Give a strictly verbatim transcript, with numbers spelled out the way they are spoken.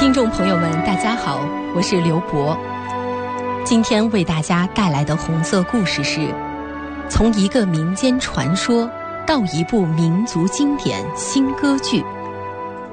听众朋友们大家好，我是刘博。今天为大家带来的红色故事是从一个民间传说到一部民族经典新歌剧《